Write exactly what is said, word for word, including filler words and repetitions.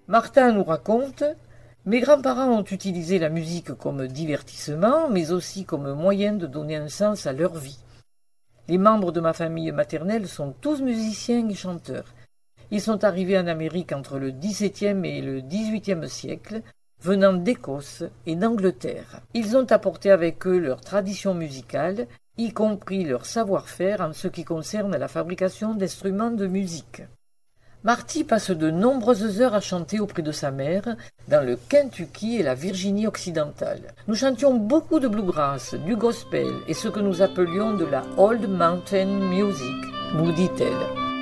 Martin nous raconte « Mes grands-parents ont utilisé la musique comme divertissement, mais aussi comme moyen de donner un sens à leur vie. Les membres de ma famille maternelle sont tous musiciens et chanteurs. Ils sont arrivés en Amérique entre le dix-septième et le dix-huitième siècle, venant d'Écosse et d'Angleterre. Ils ont apporté avec eux leur tradition musicale, y compris leur savoir-faire en ce qui concerne la fabrication d'instruments de musique. Marty passe de nombreuses heures à chanter auprès de sa mère dans le Kentucky et la Virginie occidentale. Nous chantions beaucoup de bluegrass, du gospel et ce que nous appelions de la Old Mountain Music, nous dit-elle.